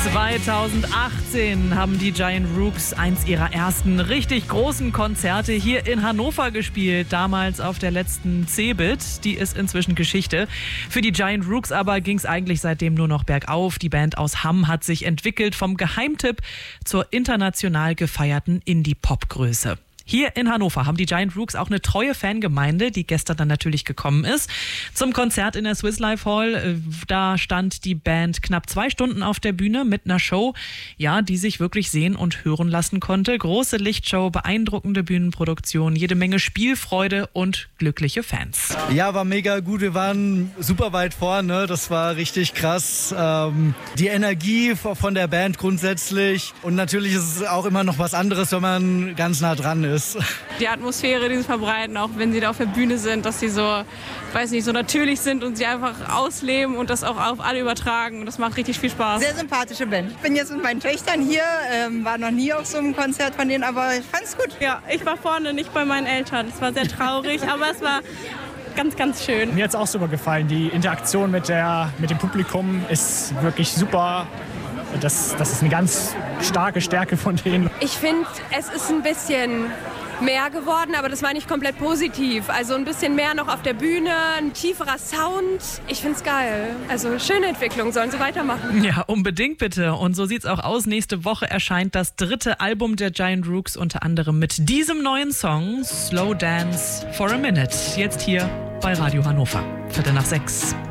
2018 haben die Giant Rooks eins ihrer ersten richtig großen Konzerte hier in Hannover gespielt. Damals auf der letzten CeBIT. Die ist inzwischen Geschichte. Für die Giant Rooks aber ging es eigentlich seitdem nur noch bergauf. Die Band aus Hamm hat sich entwickelt vom Geheimtipp zur international gefeierten Indie-Pop-Größe. Hier in Hannover haben die Giant Rooks auch eine treue Fangemeinde, die gestern dann natürlich gekommen ist. Zum Konzert in der Swiss Life Hall, da stand die Band knapp 2 Stunden auf der Bühne mit einer Show, ja, die sich wirklich sehen und hören lassen konnte. Große Lichtshow, beeindruckende Bühnenproduktion, jede Menge Spielfreude und glückliche Fans. Ja, war mega gut. Wir waren super weit vorne. Das war richtig krass. Die Energie von der Band grundsätzlich. Und natürlich ist es auch immer noch was anderes, wenn man ganz nah dran ist. Die Atmosphäre, die sie verbreiten, auch wenn sie da auf der Bühne sind, dass sie so, weiß nicht, so natürlich sind und sie einfach ausleben und das auch auf alle übertragen. Und das macht richtig viel Spaß. Sehr sympathische Band. Ich bin jetzt mit meinen Töchtern hier, war noch nie auf so einem Konzert von denen, aber ich fand's gut. Ja, ich war vorne, nicht bei meinen Eltern. Es war sehr traurig, aber es war ganz, ganz schön. Mir hat es auch super gefallen. Die Interaktion mit dem Publikum ist wirklich super. Das ist eine ganz starke Stärke von denen. Ich finde, es ist ein bisschen mehr geworden, aber das meine ich komplett positiv. Also ein bisschen mehr noch auf der Bühne, ein tieferer Sound. Ich finde es geil. Also schöne Entwicklung, sollen sie weitermachen. Ja, unbedingt bitte. Und so sieht's auch aus. Nächste Woche erscheint das 3. Album der Giant Rooks, unter anderem mit diesem neuen Song, Slow Dance for a Minute. Jetzt hier bei Radio Hannover. 5:45.